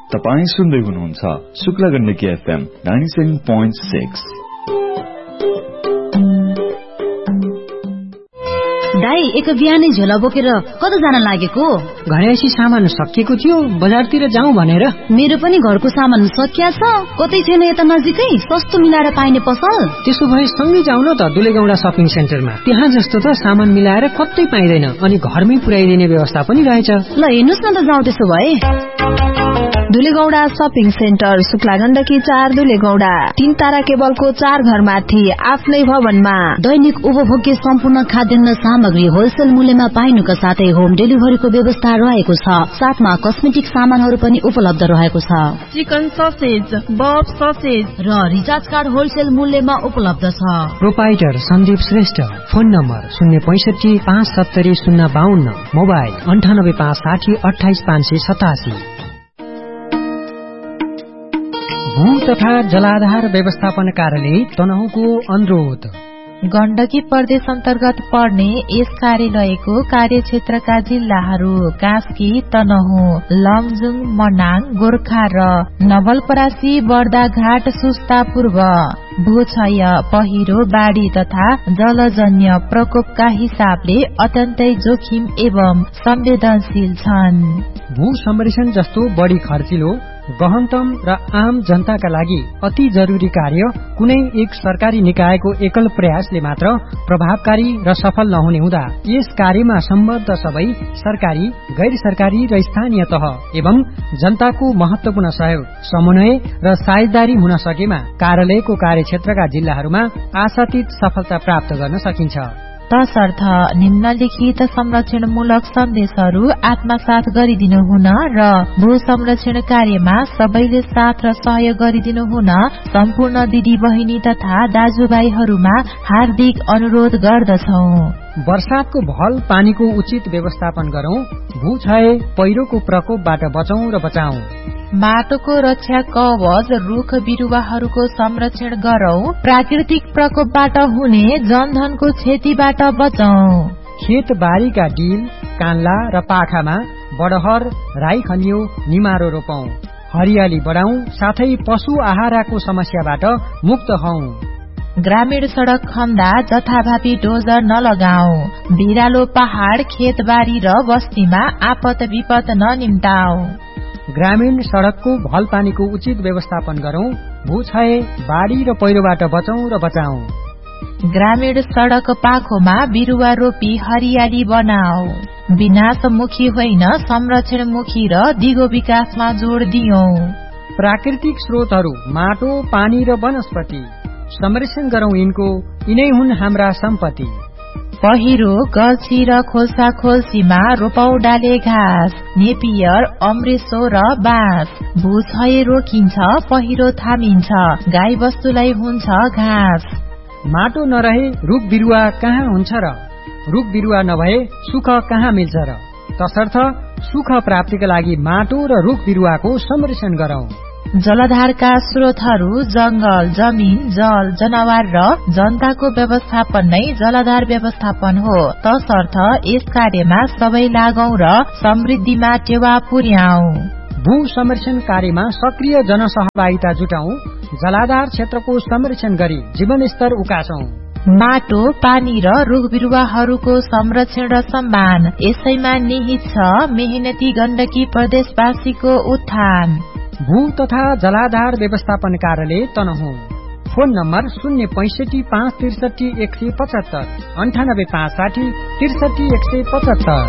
तपाई सुन्दै हुनुहुन्छ शुक्ला गण्डकी FM 97.6। दाई एक बिहानै झोला बोकेर कता जान लागेको? घरैसी सामान सकिएको थियो, बजारतिर जाउँ भनेर। मेरो पनि घरको सामान सकिया छ। कतै छैन यता नजिकै सस्तो मिलाएर पाइने पसल? त्यसो भए सँगै जाउँ न त दुलेगौडा शपिङ सेन्टरमा। त्यहाँ जस्तो त सामान मिलाएर कतै पाइँदैन अनि घरमै पुर्याइदिने व्यवस्था पनि रहेछ। ल हेर्नुस् न त जाउँ त्यसो भए। दुलेगौडा शपिङ सेन्टर, शुक्ला गण्डकी 4 दुलेगौडा। 3 तारा केबलको 4 घरमाथि आफ्नै भवनमा दैनिक उपभोग्य सम्पूर्ण खाद्यान्न सामग्री होलसेल मूल्यमा पाइनुका साथै होम डेलिभरीको व्यवस्था रहेको छ। साथमा कस्मेटिक सामानहरू पनि उपलब्ध रहेको छ। चिकन ससेज, बफ ससेज र रिचार्ज कार्ड होलसेल मूल्यमा उपलब्ध छ। Proprietor Sandeep Shrestha. Phone number 065 570 052, mobile 98 560 28 587। भू तथा जलाधार व्यवस्थापन कार्यालय तनहुँको अनुरोध। गण्डकी प्रदेश अन्तर्गत पर्ने यस कार्यालयको कार्यक्षेत्रका जिल्लाहरू कास्की, तनहुँ, लमजुङ, मनाङ, गोर्खा र नवलपरासी, बर्दाघाट, सुस्ता पूर्व भूक्षय, पहिरो, बाढी तथा जलजन्य प्रकोपका हिसाबले अत्यन्तै जोखिम एवं संवेदनशील छन्। भू संरक्षण जस्तो बढी खर्चिलो, गहनतम र आम जनताका लागि अति जरुरी कार्य कुनै एक सरकारी निकायको एकल प्रयासले मात्र प्रभावकारी र सफल नहुने हुँदा यस कार्यमा सम्बद्ध सबै सरकारी, गैर सरकारी र स्थानीय तह एवं जनताको महत्वपूर्ण सहयोग, समन्वय र साझेदारी हुन सकेमा कार्यालयको कार्यक्षेत्रका जिल्लाहरूमा आशातीत सफलता प्राप्त गर्न सकिन्छ। तसर्थ निम्नलिखित संरक्षणमूलक सन्देशहरू आत्मसात गरिदिनु हुन र भू संरक्षण कार्यमा सबैले साथ र सहयोग गरिदिनु हुन सम्पूर्ण दिदी बहिनी तथा दाजुभाइहरूमा हार्दिक अनुरोध गर्दछौं। वर्षाको भल पानीको उचित व्यवस्थापन गरौं, भू क्षय पहिरोको प्रकोपबाट बचौं र बचाऊ। माटोको रक्षा कवच रुख बिरुवाहरूको संरक्षण गरौं, प्राकृतिक प्रकोपबाट हुने जनधनको क्षतिबाट बचौं। खेत बारीका डिल, कान्ला र पाखामा बडहर, राई खनियो, निमारो रोपौं, हरियाली बढाउँ, साथै पशु आहाराको समस्याबाट मुक्त हौं। ग्रामीण सड़क खन्दा जथाभावी डोजर नलगाऊ, भिरालो पहाड़, खेतबारी र बस्तीमा आपत विपत ननिम्टाऊ। ग्रामीण सड़कको भल पानीको उचित व्यवस्थापन गरौं, भू क्षय, बाढी र पहिरोबाट बचौं र बचाऊ। ग्रामीण सड़क पाखोमा बिरुवा रोपी हरियाली बनाऊ, विनाशमुखी होइन संरक्षणमुखी र दिगो विकासमा जोड़ दियौं। प्राकृतिक स्रोतहरू माटो, पानी र वनस्पति संरक्षण गरौं, यिनै हुन् हाम्रा सम्पत्ति। पहिरो, गल्छी र खोल्सा खोल्सीमा रोपौ डाले घाँस, नेपियर, अम्रेसो र बाँस। भू क्षय रोकिन्छ, पहिरो थामिन्छ, गाई बस्तुलाई हुन्छ घाँस। माटो नरहे रुख बिरुवा कहाँ हुन्छ र? रुख बिरुवा नभए सुख कहाँ मिल्छ र? तसर्थ सुख प्राप्तिका लागि माटो र रुख बिरुवाको संरक्षण गरौं। जलधारका स्रोतहरू जंगल, जमिन, जल, जनावर र जनताको व्यवस्थापन नै जलधार व्यवस्थापन हो। तसर्थ यस कार्यमा सबै लागौं र समृद्धिमा टेवा पुर्याऊ। भू संरक्षण कार्यमा सक्रिय जनसहभागिता जुटाऊ, जलाधार क्षेत्रको संरक्षण गरी जीवनस्तर उकासौं। माटो, पानी र रुख बिरुवाहरूको संरक्षण र सम्मान यसैमा निहित छ मेहनती गण्डकी प्रदेशवासीको उत्थान। भू तथा जलाधार व्यवस्थापन कार्यालय तनहुँ। Phone number 065 563 175, 98 560 63 175।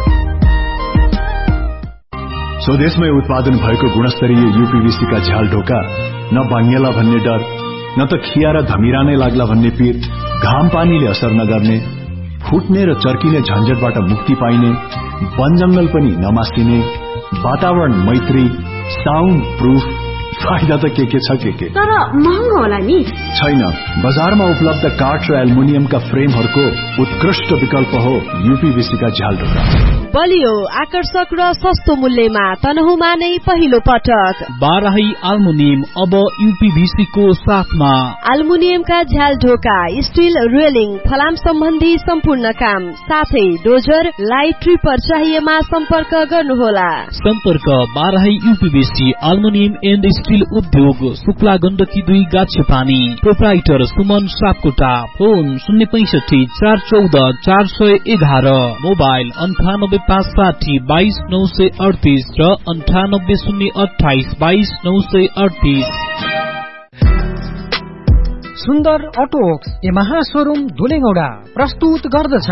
स्वदेशमै उत्पादन भएको गुणस्तरीय यूपीवीसी का झ्याल ढोका न बाङ्गेला भन्ने डर, न त खिया र धमिरा नै लाग्ला भन्ने पीर, घाम पानीले असर नगर्ने, फुट्ने र चर्किने झन्झटबाट मुक्ति पाइने, वन जंगल पनि नमासिने, वातावरण मैत्री, साउन्ड प्रूफ। फाइदा त के छ के तर महँगो होला नि? छैन, बजारमा उपलब्ध काठ र एल्युमिनियमका फ्रेमहरूको उत्कृष्ट विकल्प हो यूपीवीसी का झ्याल ढोका। बलियो आकर्षक र सस्तो मूल्यमा तनहुमा नै पहिलो पटक बाराही एल्युमिनियम अब यूपीभीसी को साथमा एल्युमिनियमका झ्याल ढोका स्टील रेलिङ फलाम सम्बन्धी सम्पूर्ण काम साथै डोजर लाइट ट्रिपर चाहिएमा सम्पर्क गर्नुहोला सम्पर्क बाराही यूपीभीसी एल्युमिनियम एन्ड स्टील उद्योग Shukla Gandaki 2 गाछपानी proprietor Suman Sapkota phone 065 414 411 mobile 98560 22938 र 98028 22938 सुन्दर अटोवर्क्स यमाहा शोरूम धुलेगौडा प्रस्तुत गर्दछ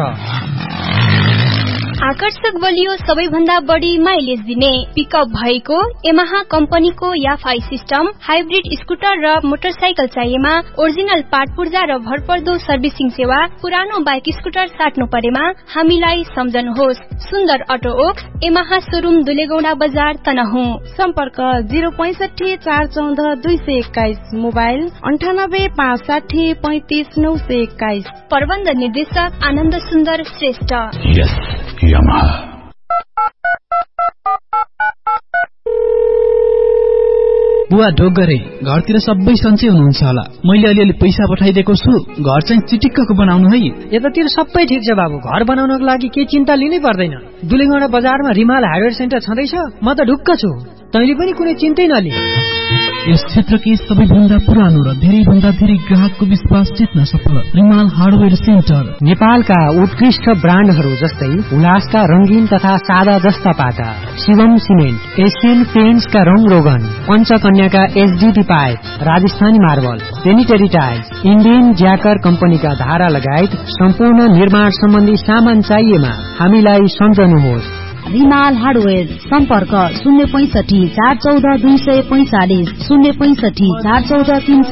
आकर्षक बलियो सबैभन्दा बढी माइलेज दिने पिकअप भएको यमाहा कम्पनीको याफाई सिस्टम हाइब्रिड स्कुटर र मोटरसाइकल चाहिएमा ओरिजिनल पार्ट पुर्जा र भरपर्दो सर्भिसिङ सेवा पुरानो बाइक स्कुटर साट्नु परेमा हामीलाई सम्झनुहोस् सुन्दर अटोवर्क्स यमाहा शोरूम दुलेगौडा बजार तनहुँ सम्पर्क 065 414 221 मोबाइल 98 560 35 921 प्रबन्ध निर्देशक आनन्द सुन्दर श्रेष्ठ Yamaha. बुवा ढोगरे घरतिर सबै सन्चै हुनुहुन्छ होला मैले अलिअलि पैसा पठाइदिएको छु घर चाहिँ चिटिक्कको बनाउनु है यतातिर सबै ठिक छ बाबु घर बनाउनको लागि के चिन्ता लिनै पर्दैन दुलेगौडा बजारमा रिमाल हार्डवेयर सेन्टर छँदैछ म त ढुक्क छु तैँले पनि कुनै चिन्तै नलि यस क्षेत्रकै सबैभन्दा पुरानो र धेरै भन्दा धेरै ग्राहकको विश्वास जित्न सफल रिमाल हार्डवेयर सेन्टर नेपालका उत्कृष्ट ब्रान्डहरू जस्तै उल्लासका रंगीन तथा सादा जस्ता पाटा शिवम सिमेन्ट एशियन पेन्ट्सका रङ रोगन पञ्चकन्याका HDD pipe Rajasthani marble sanitary tiles Indian ज्याकर कम्पनीका धारा लगायत सम्पूर्ण निर्माण सम्बन्धी सामान चाहिएमा हामीलाई सम्झनुहोस् रिमाल हार्डवेयर सम्पर्क 065 414 245 065 414